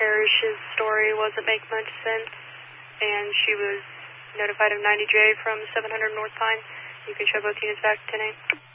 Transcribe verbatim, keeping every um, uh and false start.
Parrish's story wasn't making much sense, and she was notified of ninety J from seven hundred North Pine. You can show both units back to ten eight.